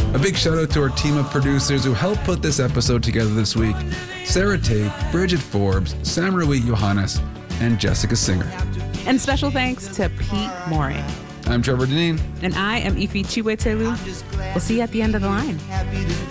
A big shout out to our team of producers who helped put this episode together this week. Sarah Tate, Bridget Forbes, Sam Rui Johannes, and Jessica Singer. And special thanks to Pete Moring. I'm Trevor Deneen. And I am Ife Chiwetelu. We'll see you at the end of the line.